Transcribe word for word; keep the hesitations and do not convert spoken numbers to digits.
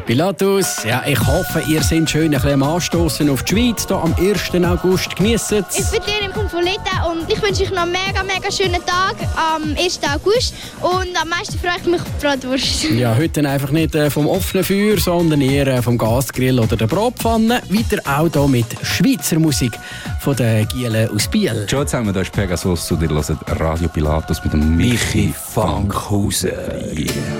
Pilatus, ja, ich hoffe, ihr seid schön ein bisschen am Anstossen auf die Schweiz hier am ersten August. Geniessen es. Ich bin Lehrerin von Lita und ich wünsche euch noch einen mega, mega schönen Tag am ersten August. Und am meisten freue ich mich auf die Bratwurst. Ja, heute einfach nicht vom offenen Feuer, sondern eher vom Gasgrill oder der Bratpfanne. Weiter auch hier mit Schweizer Musik von der Giele aus Biel. Ciao zusammen, da ist Pegasus und ihr hört Radio Pilatus mit dem Michi Fankhauser. Yeah.